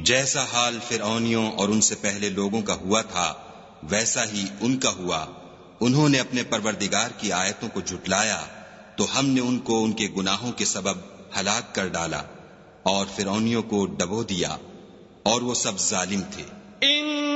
जैसा हाल फिरौनियों और उनसे पहले लोगों का हुआ था वैसा ही उनका हुआ। उन्होंने अपने परवरदिगार की आयतों को झुटलाया तो हमने उनको उनके गुनाहों के सबब हलाक कर डाला और फिरौनियों को डबो दिया और वो सब जालिम थे।